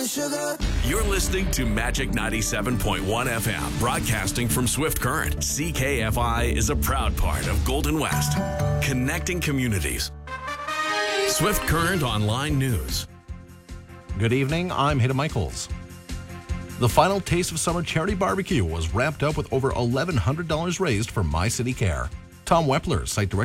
sugar. You're listening to Magic 97.1 FM, broadcasting from Swift Current. CKFI is a proud part of Golden West, connecting communities. Swift Current Online News. Good evening, I'm Hayden Michaels. The final Taste of Summer charity barbecue was wrapped up with over $1,100 raised for My City Care. Tom Wepler, site director